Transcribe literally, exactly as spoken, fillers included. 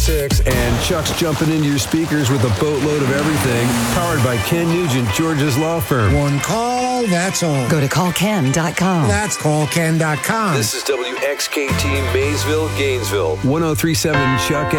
six, and Chuck's jumping into your speakers with a boatload of everything. Powered by Ken Nugent, George's law firm. One call, that's all. Go to call ken dot com. That's call ken dot com. This is W X K T Maysville, Gainesville. one oh three point seven Chuck